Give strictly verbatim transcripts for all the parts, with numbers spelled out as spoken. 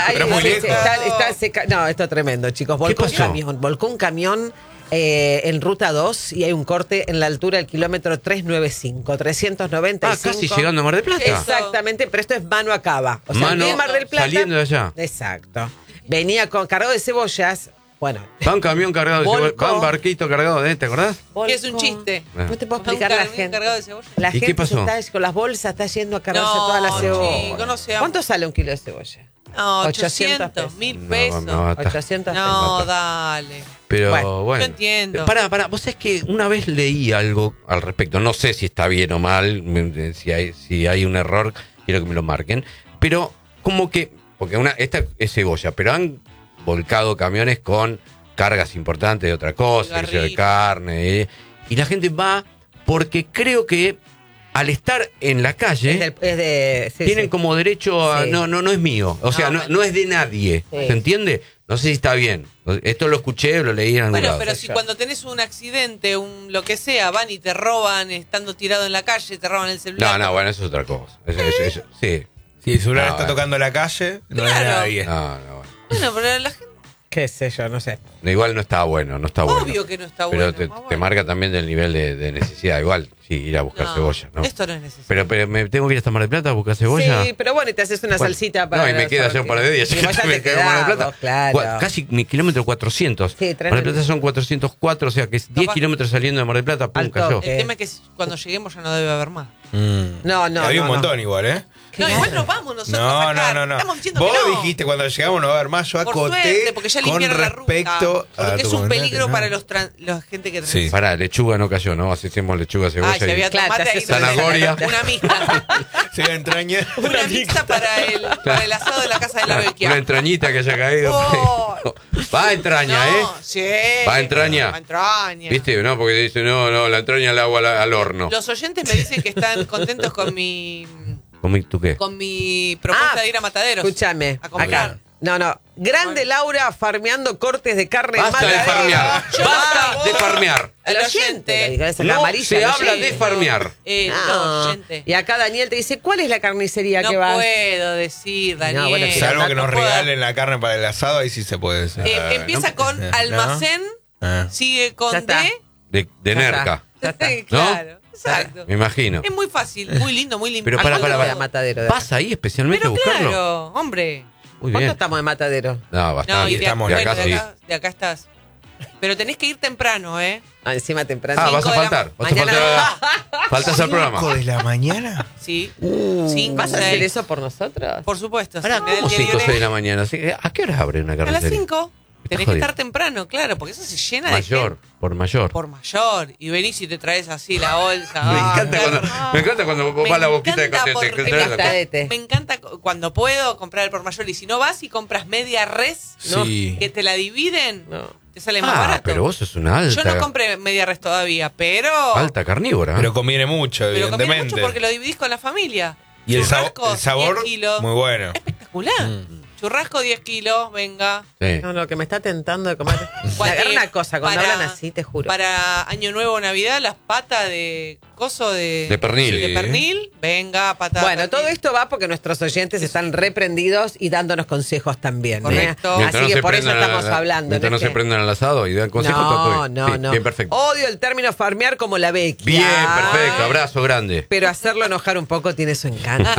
hay, Pero muy lejos. está, está seca. No, esto es tremendo, chicos. Volcó un pasó? camión. Volcó un camión eh, en ruta dos y hay un corte en la altura del kilómetro trescientos noventa y cinco. trescientos noventa y Ah, cinco. casi llegando a Mar del Plata. Exactamente, pero esto es mano a cava. O sea, Mano de Mar del Plata. saliendo de allá. Exacto. Venía con cargado de cebollas. Bueno. Va un camión cargado de Volcó. cebolla. Va un barquito cargado de, ¿te acordás? volcó. Es un chiste. No te puedo Va un explicar la camión gente. cargado de cebolla. La ¿Y qué gente pasó? se está, con las bolsas está yendo a cargarse No, toda la cebolla. chico, no seamos- ¿Cuánto sale un kilo de cebolla? No, ochocientos ochocientos mil No, pesos. no, No, está- ochocientos no, pesos. dale. Pero Bueno, bueno. yo entiendo. Pará, pará. Vos sabés que una vez leí algo al respecto. No sé si está bien o mal. me- Si hay, si hay un error, quiero que me lo marquen. Pero como que. Porque una esta es cebolla, pero han volcado camiones con cargas importantes de otra cosa, Cigarrillos. de carne. eh, y la gente va porque creo que al estar en la calle. Es, del- es de. Sí, tienen sí. como derecho a... Sí. No, no, no es mío. O sea, No, no, bueno. no es de nadie. Sí. ¿Se entiende? No sé si está bien. Esto lo escuché, lo leí en algún Bueno, lado. pero sé si yo. cuando tenés un accidente, un lo que sea, van y te roban estando tirado en la calle, te roban el celular. No, no, bueno, eso es otra cosa. Eso- eso- eso- sí. Si el celular No, está bueno. tocando la calle, no es Claro. nadie. No, no, bueno. Bueno, pero la gente, Qué sé yo, no sé. Igual no está bueno, no está bueno. obvio que no está Pero bueno. te, más te bueno. marca también del nivel de, de necesidad. Igual, sí, ir a buscar No, cebolla, ¿no? Esto no es necesario. Pero, pero me tengo que ir hasta Mar del Plata a buscar cebolla. Sí, pero bueno, y te haces una Bueno, salsita para. No, y me queda ya un par de días. Y vos ya me te quedo en Mar del quedás, Plata. vos, claro. Cua- Casi mi kilómetro cuatrocientos. Sí, Mar del Plata son cuatrocientos cuatro, o sea que es diez Capaz- kilómetros saliendo de Mar del Plata, pum, Al cayó. toque. El tema es que si- cuando lleguemos ya no debe haber más. Mm. No, no, Había no, un montón igual, ¿eh? No, igual nos vamos nosotros No, a sacar. no, no, no. Estamos diciendo Vos que no. dijiste cuando llegamos no va a haber más. Yo Por acoté suerte, porque ya con limpiaron la respecto ruta. a Porque tu es un comentario, peligro ¿no? para los tran- la gente que Sí. Pará, lechuga no cayó, ¿no? Hacemos lechuga, cebolla Ay, se había y... Claro, tomate te ahí. haces una Zanahoria. Una mixta. Se la entraña. Una mixta para el, para el asado de la casa de la Vecchia. Una entrañita que haya caído. Oh. Va entraña, No, ¿eh? sí. Va entraña. Va entraña. ¿Viste? No, porque dice, no, no, la entraña la hago al, al horno. Los oyentes me dicen que están contentos con mi ¿Cómo- ¿Tú qué? con mi propuesta Ah, de ir a Mataderos. Escúchame. A comprar. Acá. No, no. Grande Laura farmeando cortes de carne. Basta de mala. farmear. Yo Basta no de voy. farmear. El El oyente. oyente. le digo, esa es la No amarilla, se el habla oyente. de farmear. El No. oyente. Y acá Daniel te dice, ¿cuál es la carnicería No que vas? puedo decir, Daniel. No, bueno, Salvo que nos No puedo. regalen la carne para el asado, ahí sí se puede decir. Eh, Ah, empieza ¿no? con ¿No? almacén, Ah. sigue con Ya está. D. De, de Ya nerca. Ya está. Claro, exacto. Me imagino. Es muy fácil, muy lindo, muy limpio. Pero para, para, para, para. Matadero de- ¿Vas ahí especialmente a Pero buscarlo? claro, hombre. Muy ¿Cuánto bien. estamos de Matadero? No, No, bastante. y de, estamos de bueno, acá de sí. acá, de acá estás. Pero tenés que ir temprano, ¿eh? Ah, encima temprano. Ah, vas a Cinco de la faltar. Vas a mañana. faltar. Faltas al programa. ¿Cinco de la mañana? Sí. Uh, Cinco, ¿Vas a hacer seis. eso por nosotros? Por supuesto. Ahora, si me da el ¿cómo día cinco o libre, seis de la mañana? Sí, ¿a qué hora abre una A las carnicería? cinco. Me Tenés estás que estar jodiendo. temprano, claro, porque eso se llena de Mayor, gente. por mayor. Por mayor. Y venís y te traes así la bolsa. Me Ah, encanta claro. cuando, me encanta cuando vos Me vas a la boquita de encanta café. por- te- te- me te- encanta. Me encanta cu- cuando puedo comprar el por mayor. Y si no vas y compras media res, ¿no? Sí. que te la dividen, No. te sale más Ah, barato. pero vos sos una alta. Yo no compré media res todavía, pero. Alta carnívora. Pero conviene mucho, pero conviene evidentemente. mucho porque lo dividís con la familia. Y el, sabo- Churrasco, el sabor, diez kilos. muy bueno. Espectacular. Mm. Churrasco diez kilos, venga. Sí. No, no, que me está tentando de comer. Bueno, Agarra eh, una cosa, cuando para- hablan así, te juro. Para Año Nuevo, Navidad, las patas de coso de... De pernil. De pernil, venga, pata de Bueno, pernil. todo esto va porque nuestros oyentes están reprendidos y dándonos consejos también. ¿eh? Correcto. Mientras Así no que se por eso prendan estamos a la- hablando. Mientras no es se que- prendan al asado y dan consejos. está todo No, bien. no, Sí, no. Bien, perfecto. Odio el término farmear como la Vecchia. Bien, perfecto. Abrazo grande. Pero hacerlo enojar un poco tiene su encanto.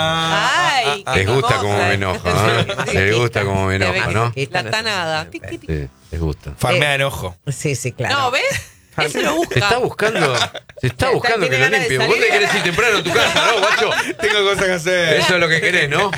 Ah, Ay, ah, qué Les gusta hermosa. cómo me enojo, ¿eh? Les gusta cómo me Se ve enojo, que- ¿no? La tanada. Tic, tic, tic. Sí, les gusta. farmea enojo. Sí, sí, claro. No, ¿ves? Ese lo busca. Se está buscando, se está Está- buscando tiene que lo ganas de limpie. Vos te salir. querés ir temprano a tu casa, ¿no, guacho? Tengo cosas que hacer. Eso es lo que querés, ¿no?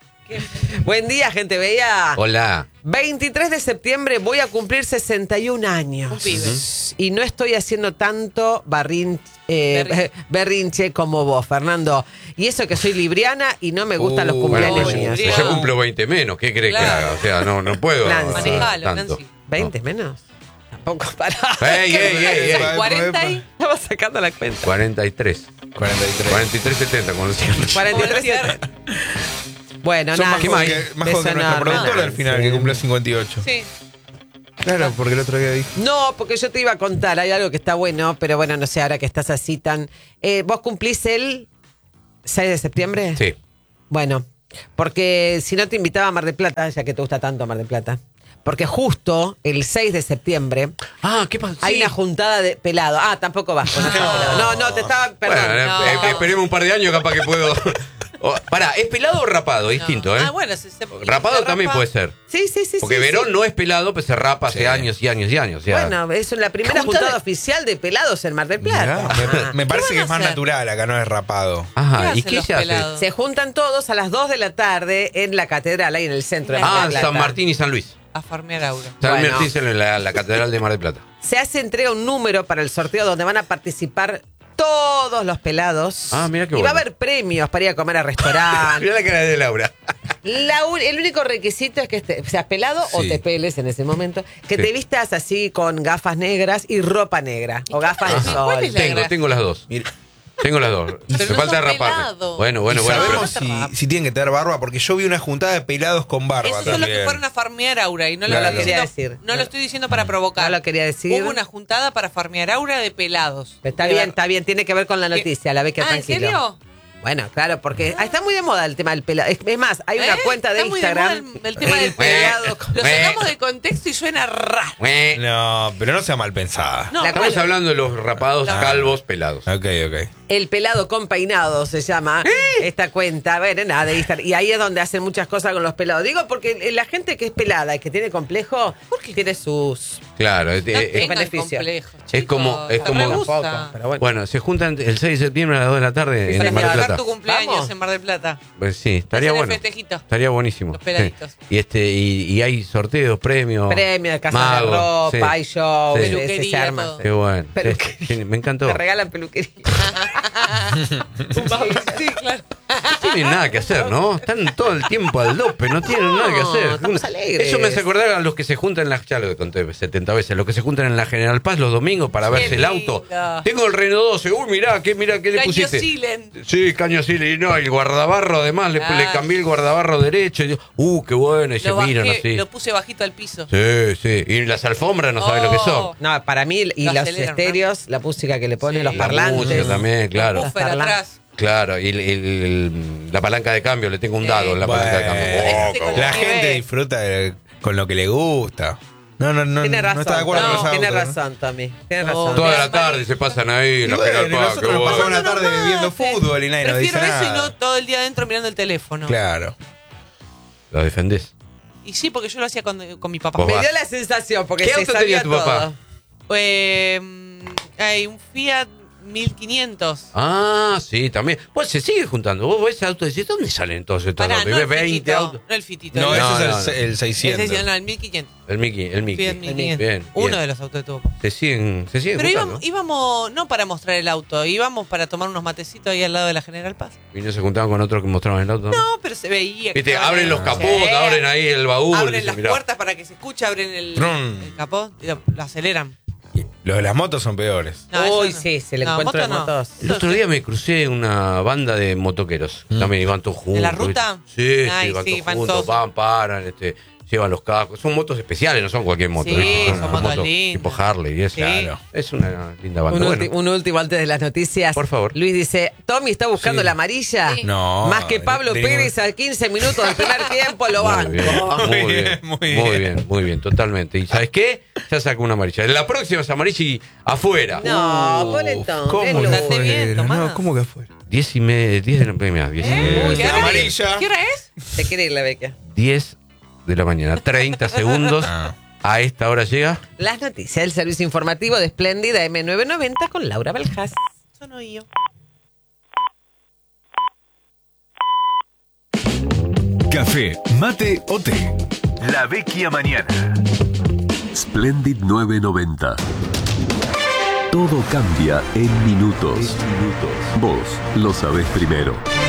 Buen día, gente bella. Hola. veintitrés de septiembre voy a cumplir sesenta y un años. Un pibe. Y no estoy haciendo tanto barrin- eh, Berrinche. berrinche como vos, Fernando. Y eso que soy libriana y no me gustan los Uh, Bueno, cumpleaños. yo, Libriano. yo cumplo veinte menos. ¿Qué querés que Claro. haga? O sea, no, no puedo Nancy. hacer Manejalo, tanto. Nancy. ¿veinte menos? Tampoco para. Ey, ey, ey, ey. Epa, cuarenta y... Estamos sacando la cuenta. cuarenta y tres. cuarenta y tres. cuarenta y tres setenta con los cierres. cuarenta y tres. Cierre. Bueno, Son nada. más jóvenes que, más Beso jóvenes que nuestra enorme. productora al final, que cumple cincuenta y ocho. Sí. Claro, porque el otro día dijo. No, porque yo te iba a contar, hay algo que está bueno, pero bueno, no sé, ahora que estás así tan... Eh, ¿Vos cumplís el seis de septiembre? Sí. Bueno, Porque si no te invitaba a Mar del Plata, ya que te gusta tanto Mar del Plata. Porque justo el seis de septiembre Ah, ¿qué pasa? hay Sí. una juntada de pelado. Ah, tampoco vas. No, no, no, no, te estaba... Perdón. Bueno, No. eh, eh, esperemos un par de años, capaz que puedo. Oh, pará, ¿es pelado o rapado? Distinto, ¿eh? Ah, bueno, se, se- Rapado se también rapa. puede ser. Sí, sí, sí. Porque sí, Verón sí. no es pelado, pero se rapa hace Sí. años y años y años. o sea. Bueno, es la primera Juntada- juntada oficial de pelados en Mar del Plata. Mirá, me, me parece van que a es más hacer? natural, acá no es rapado. Ajá, ¿Qué ¿y hacen qué los se hace? pelados? Se juntan todos a las dos de la tarde en la catedral, ahí en el centro de Mar Ah, del Plata. San Martín y San Luis. A farmear aura. San Bueno. Martín en la, la Catedral de Mar del Plata. Se hace entrega un número para el sorteo donde van a participar todos los pelados. Ah, mira qué Y va a bueno. haber premios para ir a comer a restaurantes. Mirá la cara de Laura. La un- el único requisito es que esté- seas pelado o Sí. te peles en ese momento. Que Sí. te vistas así con gafas negras y ropa negra. O gafas de Ajá. sol. ¿Cuál es la Tengo, gracia? tengo las dos. Mira, Tengo las dos. Pero Me no falta sos raparme. pelado. Bueno, bueno, ¿y bueno. sabemos pero- pero- si, si tienen que tener barba? Porque yo vi una juntada de pelados con barba Esos son los también. que fueron a farmear aura y no Claro. lo estoy Quería diciendo, decir. no lo estoy diciendo para provocar. No lo quería decir. Hubo una juntada para farmear aura de pelados. Está De bien, ver- está bien. Tiene que ver con la ¿Qué? noticia. La vez que Ah, ¿en tranquilo. serio? Bueno, claro, porque ah, está muy de moda el tema del pelado. Es, es más, hay una ¿Eh? cuenta de Está muy de Instagram. moda el, el tema del Eh, pelado. Lo eh. sacamos de contexto y suena raro. Ué. No, pero no sea mal pensada. No, La Estamos cual- hablando de los rapados La- calvos pelados. Ok, ok. El pelado con peinado se llama esta cuenta. Bueno, nada, de Instagram. Y ahí es donde hacen muchas cosas con los pelados. Digo, porque la gente que es pelada y que tiene complejo, tiene sus. Claro, es, no es- tengan beneficio. complejos, es chicos, como- es te como- re gusta. Tampoco, pero bueno. bueno, se juntan el seis de septiembre a las dos de la tarde Sí, en para Mar del Celebrar Plata. tu cumpleaños Vamos. en Mar del Plata. Pues sí, estaría Hacer el bueno. festejito. Estaría buenísimo. Los peladitos. Sí. Y este y, y hay sorteos, premios. Premios, casas magos, de ropa, sí. hay show, Sí. ese se Peluquería, arma. todo. Qué bueno. Peluquería. Sí, sí, me encantó. Te regalan peluquería. Sí, claro. No tienen nada que hacer, ¿no? Están todo el tiempo al dope, no tienen No, nada que hacer. estamos alegres. Eso me hace acordar a los que se juntan en las, ya lo conté setenta veces, los que se juntan en la General Paz los domingos para Qué verse el lindo. auto. Tengo el Renault doce, uy, mirá, ¿qué, mirá, ¿qué le Caño pusiste? Silen. Sí, caño Silen, y no, el guardabarro además, le, Claro. le cambié el guardabarro derecho, y yo, uh, qué bueno, y se Lo, miran bajé, así. lo puse bajito al piso. Sí, sí, y las alfombras no sabes lo que son. Oh. No, para mí, y Lo los aceleran, ¿no? estéreos, la música que le ponen, Sí. los La parlantes. música también, claro. Buffer Parla- atrás. Claro, y el- el- el- la palanca de cambio, le tengo un Sí. dado en la palanca de cambio. Bueno, Oh, Este qué con la el gente nivel. disfruta de- con lo que le gusta. No, no, no, Tiene no razón, está de acuerdo no, con los tiene autos, ¿no? razón, Tommy. Tiene No. razón. Toda Vean, la tarde Mari. se pasan ahí en Y la bueno, General Paz. nosotros qué nos bueno. pasamos la tarde Normal, viendo sí. fútbol y nadie nos dice Prefiero eso y nada. no todo el día adentro mirando el teléfono. Claro. ¿Lo defendés? Y sí, porque yo lo hacía con, con mi papá. Vos Me vas. dio la sensación, porque ¿Qué se auto sabía tenía tu todo. papá? Eh, hay un Fiat mil quinientos. Ah, sí, también. Pues se sigue juntando. Vos ves autos y decís, ¿dónde salen todos estos Pará, autos? Y no ves el veinte fitito, autos. no el fitito. No, el, No, ese no, es no. el, el el, seiscientos. no, el mil quinientos. El Mickey, el Mickey. Fiat mil quinientos. Bien, Uno bien. de los autos de tu papá. Se siguen, se siguen Pero juntando. íbamos, íbamos no para mostrar el auto, íbamos para tomar unos matecitos ahí al lado de la General Paz. Y no se juntaban con otros que mostraban el auto. No, pero se veía. que Viste, estaban abren ahí. los capots, Sí. abren ahí el baúl. Abren dicen, las mirá. puertas para que se escuche, abren el, Brum. el capó y lo, lo aceleran. Los de las motos son peores. No, eso Uy, no. sí, se le No, encuentro de moto no. motos. El otro día me crucé una banda de motoqueros. También iban todos juntos. ¿De la ruta? ¿viste? Sí, Ay, sí, van sí, todos van juntos, todos. van, paran, este, llevan los cascos. Son motos especiales, no son cualquier moto. Sí, ¿viste? son unas motos lindas. tipo Harley y eso. Sí. Claro. Es una linda banda. Un, Bueno, ulti- un último antes de las noticias. Por favor. Luis dice, Tommy está buscando Sí. la amarilla. Sí. No. Más que Pablo de- Pérez a quince minutos del primer tiempo lo muy banco. bien, muy Muy bien, bien, muy muy bien, bien. muy bien, totalmente. ¿Y sabes qué? Ya sacó una amarilla. La próxima es amarilla y afuera. No, Uh, Poletón. ¿Cómo es que Luis. Andate bien, afuera? Tomás. No, ¿cómo que afuera? Diez y media, diez de la mañana, diez y media. Uy, ¿qué hora es? Amarilla. ¿Qué hora es? Se quiere ir la beca. diez de la mañana, treinta segundos. Ah. A esta hora llega. Las noticias del servicio informativo de Espléndida M novecientos noventa con Laura Baljás. Eso no yo. Café, mate o té. La vecchia mañana. Splendid novecientos noventa. Todo cambia en minutos. Vos lo sabés primero.